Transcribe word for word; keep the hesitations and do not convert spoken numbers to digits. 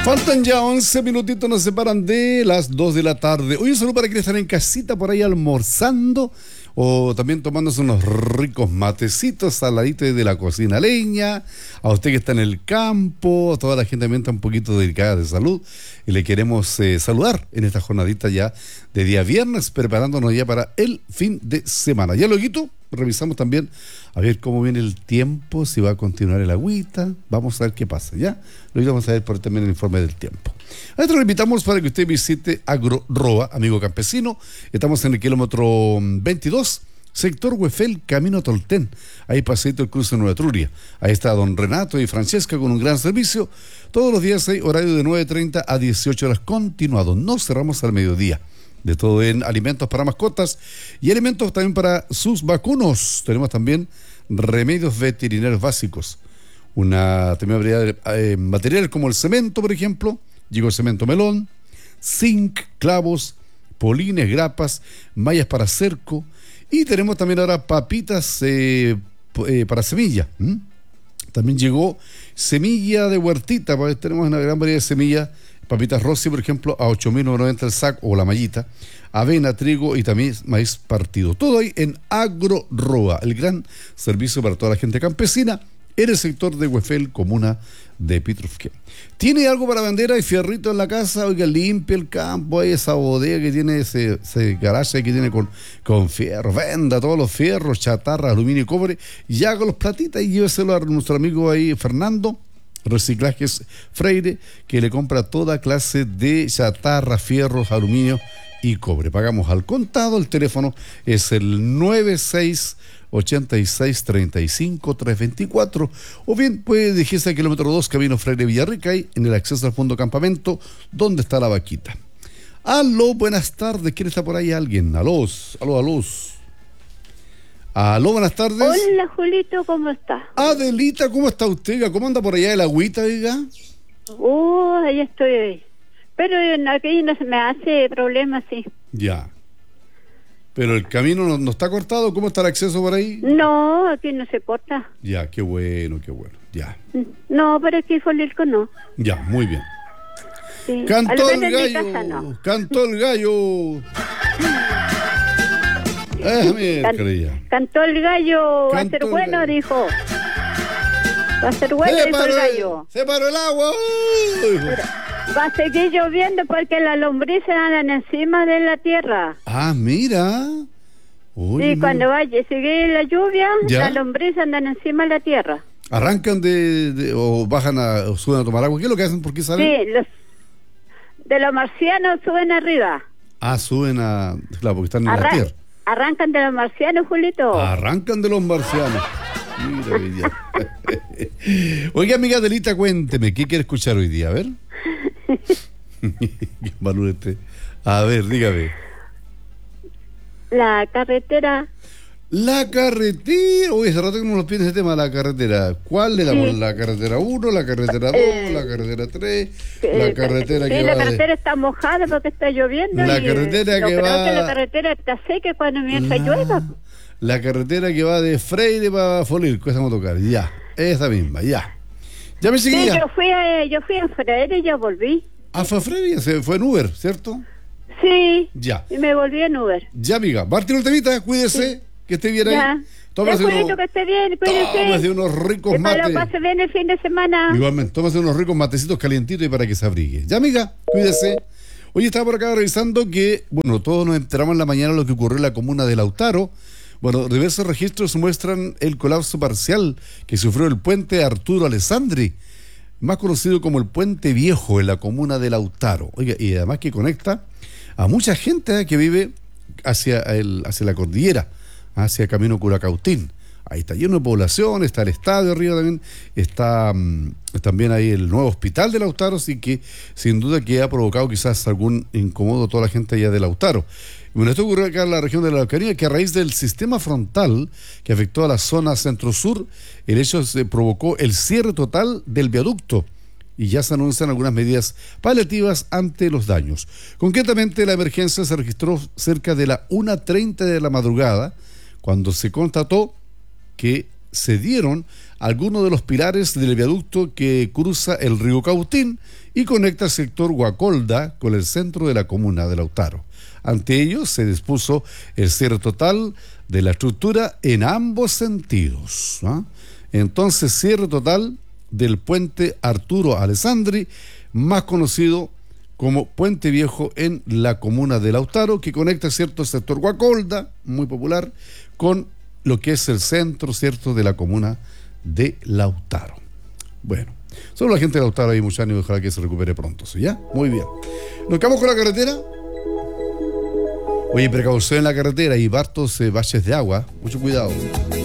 Faltan ya once minutitos, nos separan de las dos de la tarde. Hoy un saludo para quienes están en casita por ahí almorzando o también tomándose unos ricos matecitos, saladitos de la cocina leña. A usted que está en el campo, a toda la gente también está un poquito delicada de salud y le queremos eh, saludar en esta jornadita ya de día viernes, preparándonos ya para el fin de semana. Ya luego revisamos también a ver cómo viene el tiempo, si va a continuar el agüita, vamos a ver qué pasa, ¿ya? Luego vamos a ver por también el informe del tiempo. Ahora lo invitamos para que usted visite AgroRoa, amigo campesino. Estamos en el kilómetro veintidós, sector Huefel, camino a Tolten. Ahí paseito el cruce de Nueva Truria. Ahí está don Renato y Francesca con un gran servicio. Todos los días hay horario de nueve treinta a dieciocho horas continuado. No cerramos al mediodía. De todo en alimentos para mascotas y alimentos también para sus vacunos. Tenemos también remedios veterinarios básicos. Una también variedad de eh, materiales como el cemento, por ejemplo. Llegó el cemento melón, zinc, clavos, polines, grapas, mallas para cerco. Y tenemos también ahora papitas eh, eh, para semilla. ¿Mm? También llegó semilla de huertita. Pues tenemos una gran variedad de semillas. Papitas Rossi, por ejemplo, a ocho mil novecientos noventa el saco o la mallita. Avena, trigo y también maíz partido. Todo ahí en AgroRoa, el gran servicio para toda la gente campesina en el sector de Huefel, comuna de Pitrufquén. ¿Tiene algo para vender? Hay fierrito en la casa, oiga, limpia el campo, hay esa bodega que tiene, ese, ese garaje que tiene con, con fierro, venda todos los fierros, chatarra, aluminio y cobre, y haga los platitas y lléveselo a nuestro amigo ahí, Fernando, Reciclajes Freire, que le compra toda clase de chatarra, fierros, aluminio y cobre. Pagamos al contado, el teléfono es el nueve seis ochenta y seis treinta y cinco trescientos veinticuatro, o bien puede dirigirse al kilómetro dos, camino Freire Villarrica, ahí en el acceso al fondo campamento, donde está la vaquita. Aló, buenas tardes, ¿quién está por ahí? ¿Alguien? Aló, aló, aló. Aló, buenas tardes. Hola, Julito, ¿cómo estás? Adelita, ¿cómo está usted? ¿Cómo anda por allá el agüita, oiga? Oh, ahí estoy. Pero aquí no se me hace problema, sí. Ya. Pero el camino no, no está cortado, ¿cómo está el acceso por ahí? No, aquí no se corta. Ya, qué bueno, qué bueno, ya. No, pero aquí Folilco no. Ya, muy bien. Sí. Cantó el gallo, casa, no. cantó el gallo. Eh, Can, cantó el gallo, va a ser bueno, gallo. Dijo. Va a ser bueno, se dijo el gallo. Se paró el agua. Pero va a seguir lloviendo porque las lombrices andan encima de la tierra. Ah, mira. Uy, sí, mira. Cuando vaya a seguir la lluvia, ¿ya? Las lombrices andan encima de la tierra. ¿Arrancan de, de o bajan a, o suben a tomar agua? ¿Qué es lo que hacen? ¿Por qué salen? Sí, los, de los marcianos suben arriba. Ah, suben a... Claro, porque están en Arran- la tierra. Arrancan de los marcianos, Julito. Arrancan de los marcianos. Mira, hoy día. Oiga, amiga Adelita, cuénteme, ¿qué quiere escuchar hoy día? A ver. Este. A ver, dígame. La carretera. La carretera. Oye, hace rato que no nos pide ese tema, la carretera. ¿Cuál es la, sí. la carretera uno, la carretera dos, eh, la carretera tres, eh, la carretera sí, que la va carretera de... está mojada porque está lloviendo. La y, carretera no que creo va... que la carretera está seca cuando mientras la... llueva. La carretera que va de Freire para Folilco, esa vamos a tocar, ya. Esa misma, ya. Ya me seguía. Sí, yo fui a, yo fui a Freire y ya volví. Ah, fue a Freire, se fue en Uber, ¿cierto? Sí. Ya. Y me volví en Uber. Ya, amiga. Martín Ultemita, cuídese, sí. Que esté bien ya. ahí. Tómase unos, unos, que esté bien, cuídese. Tómase unos ricos que mates. Que lo pase bien el fin de semana. Igualmente, tómase unos ricos matecitos calientitos y para que se abrigue. Ya, amiga, cuídese. Hoy estaba por acá revisando que, bueno, todos nos enteramos en la mañana de lo que ocurrió en la comuna de Lautaro. Bueno, diversos registros muestran el colapso parcial que sufrió el puente Arturo Alessandri, más conocido como el Puente Viejo en la comuna de Lautaro. Oiga, y además que conecta a mucha gente eh, que vive hacia, el, hacia la cordillera, hacia Camino Curacautín. Ahí está lleno de población, está el estadio arriba también, está um, también ahí el nuevo hospital de Lautaro, así que sin duda que ha provocado quizás algún incomodo a toda la gente allá de Lautaro. Bueno, esto ocurrió acá en la región de la Araucanía, que a raíz del sistema frontal que afectó a la zona centro-sur, el hecho se provocó el cierre total del viaducto y ya se anuncian algunas medidas paliativas ante los daños. Concretamente, la emergencia se registró cerca de la una treinta de la madrugada, cuando se constató que cedieron algunos de los pilares del viaducto que cruza el río Cautín y conecta el sector Guacolda con el centro de la comuna de Lautaro. Ante ello, se dispuso el cierre total de la estructura en ambos sentidos, ¿ah? Entonces, cierre total del puente Arturo Alessandri, más conocido como Puente Viejo en la comuna de Lautaro, que conecta cierto sector Guacolda, muy popular, con lo que es el centro, cierto, de la comuna de Lautaro. Bueno, solo la gente de Lautaro hay muchos años, ojalá que se recupere pronto, ¿sí? ¿Ya? Muy bien. ¿Nos quedamos con la carretera? Oye, precaución en la carretera y hartos eh, baches de agua, mucho cuidado.